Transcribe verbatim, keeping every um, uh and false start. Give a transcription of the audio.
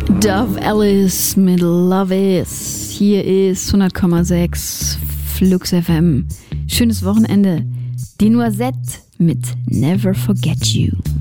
Dove Alice mit Love Is. Hier ist hundert Komma sechs Flux F M. Schönes Wochenende. Die Noisette mit Never Forget You.